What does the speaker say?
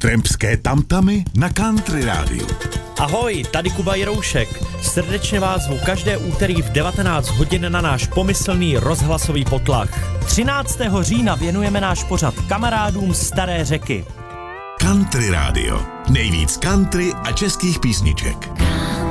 Trampské tamtamy na Country rádiu. Ahoj, tady Kuba Jiroušek. Srdečně vás zvu každé úterý v 19 hodin na náš pomyslný rozhlasový potlach. 13. října věnujeme náš pořad kamarádům Staré Řeky. Country rádio. Nejvíc country a českých písniček.